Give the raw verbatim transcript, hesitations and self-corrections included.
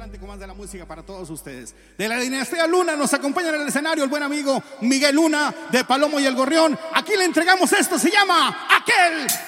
romántico más de la música para todos ustedes. De la dinastía Luna nos acompaña en el escenario el buen amigo Miguel Luna de Palomo y el Gorrión. Aquí le entregamos esto, se llama Aquel